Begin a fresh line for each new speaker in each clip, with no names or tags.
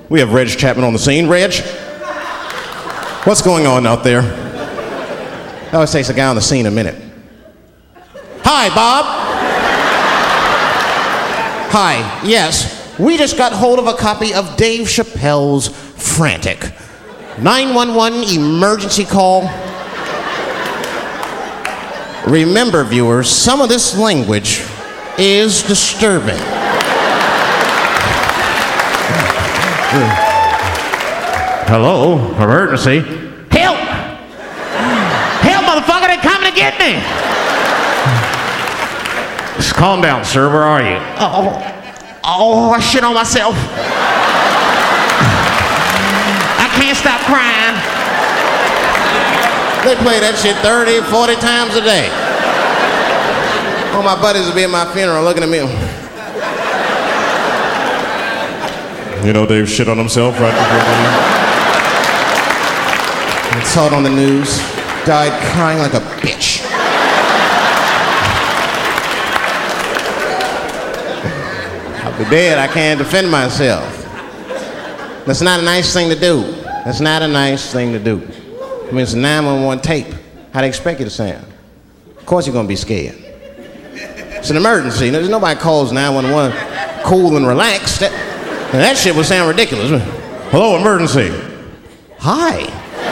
We have Reg Chapman on the scene. Reg, what's going on out there? It always takes a guy on the scene a minute. Hi, Bob. Hi, yes. We just got hold of a copy of Dave Chappelle's Frantic. 911 emergency call. Remember, viewers, some of this language is disturbing. Hello, emergency. Help! Help, motherfucker, they're coming to get me! Just calm down, sir, where are you? Oh, I shit on myself. I can't stop crying. They play that shit 30, 40 times a day. All my buddies will be at my funeral looking at me. You know Dave shit on himself right before me. I saw it on the news. Died crying like a bitch. I'll be dead. I can't defend myself. That's not a nice thing to do. That's not a nice thing to do. I mean, it's a 911 tape. How they expect you to sound? Of course you're gonna be scared. It's an emergency. There's nobody calls 911 cool and relaxed. That shit would sound ridiculous. Hello, emergency. Hi.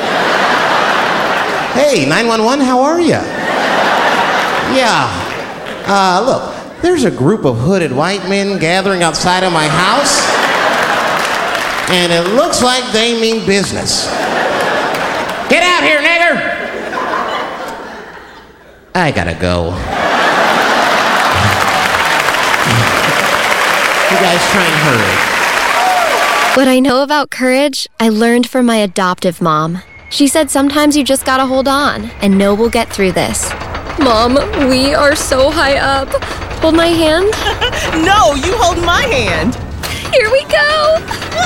Hey, 911, how are you? Yeah. Look, there's a group of hooded white men gathering outside of my house, and it looks like they mean business. Get out here, nigger! I gotta go. You guys try and hurry.
What I know about courage, I learned from my adoptive mom. She said sometimes you just gotta hold on and know we'll get through this. Mom, we are so high up. Hold my hand.
No, you hold my hand.
Here we go.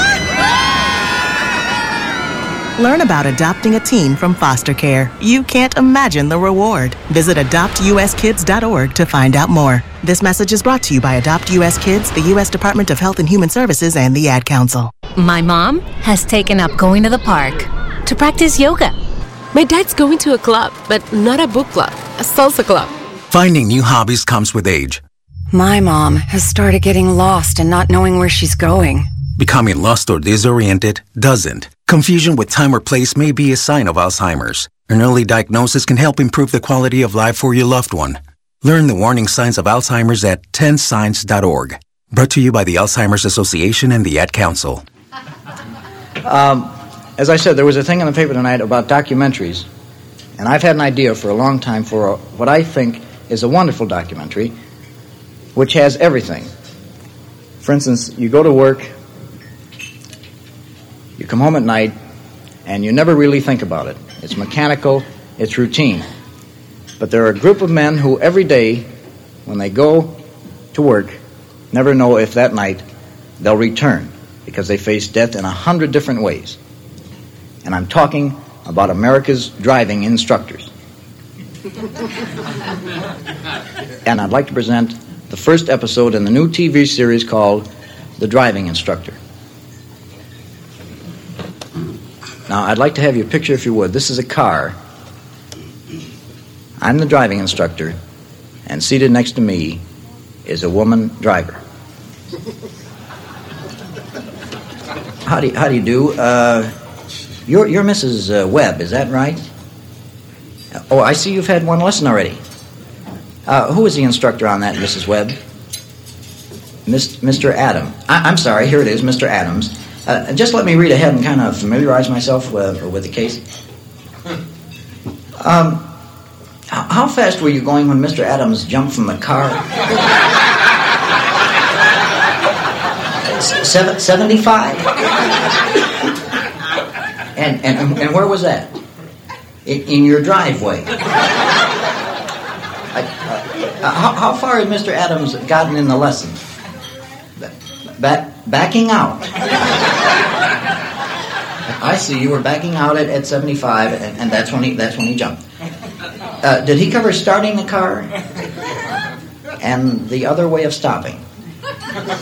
Learn about adopting a teen from foster care. You can't imagine the reward. Visit adoptuskids.org to find out more. This message is brought to you by Adopt US Kids, the U.S. Department of Health and Human Services, and the Ad Council.
My mom has taken up going to the park to practice yoga.
My dad's going to a club, but not a book club, a salsa club.
Finding new hobbies comes with age.
My mom has started getting lost and not knowing where she's going.
Becoming lost or disoriented doesn't. Confusion with time or place may be a sign of Alzheimer's. An early diagnosis can help improve the quality of life for your loved one. Learn the warning signs of Alzheimer's at 10signs.org. Brought to you by the Alzheimer's Association and the Ad Council.
As I said, there was a thing in the paper tonight about documentaries, and I've had an idea for a long time for what I think is a wonderful documentary, which has everything. For instance, you go to work, you come home at night, and you never really think about it. It's mechanical, it's routine. But there are a group of men who every day, when they go to work, never know if that night they'll return, because they face death in 100 different ways. And I'm talking about America's driving instructors. And I'd like to present the first episode in the new TV series called The Driving Instructor. Now, I'd like to have you picture, if you would, this is a car. I'm the driving instructor, and seated next to me is a woman driver. How do you do? You're Mrs. Webb, is that right? Oh, I see you've had one lesson already. Who is the instructor on that, Mrs. Webb? Mr. Adam. I'm sorry, here it is, Mr. Adams. Just let me read ahead and kind of familiarize myself with the case. How fast were you going when Mr. Adams jumped from the car? 75? And where was that? In your driveway. How far had Mr. Adams gotten in the lesson? Backing out. I see, you were backing out at 75, and that's when he jumped. Did he cover starting the car and the other way of stopping?